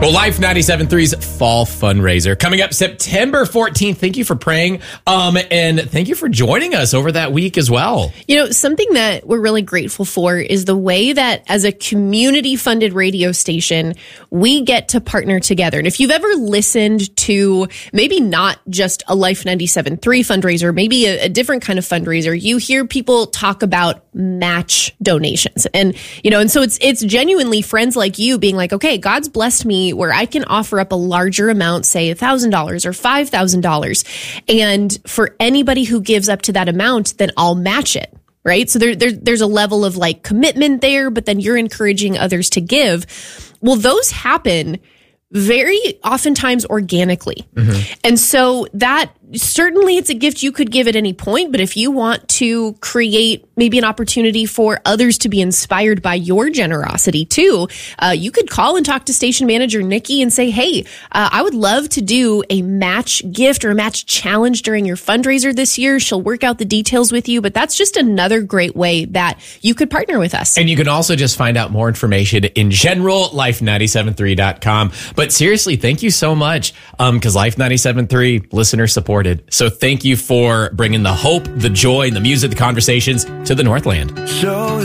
Well, Life 97.3's fall fundraiser coming up September 14th. Thank you for praying. And thank you for joining us over that week as well. You know, something that we're really grateful for is the way that as a community funded radio station, we get to partner together. And if you've ever listened to maybe not just a Life 97.3 fundraiser, maybe a different kind of fundraiser, you hear people talk about match donations. And, you know, and so it's genuinely friends like you being like, okay, God's blessed me where I can offer up a larger amount, say $1,000 or $5,000. And for anybody who gives up to that amount, then I'll match it. Right. So there's a level of like commitment there, but then you're encouraging others to give. Well, those happen very oftentimes organically. Mm-hmm. And so that certainly it's a gift you could give at any point. But if you want to create maybe an opportunity for others to be inspired by your generosity too, you could call and talk to station manager Nikki and say, hey, I would love to do a match gift or a match challenge during your fundraiser this year. She'll work out the details with you. But that's just another great way that you could partner with us. And you can also just find out more information in general, life973.com. But seriously, thank you so much, because Life 97.3 listener supported. So thank you for bringing the hope, the joy, and the music, the conversations to the Northland.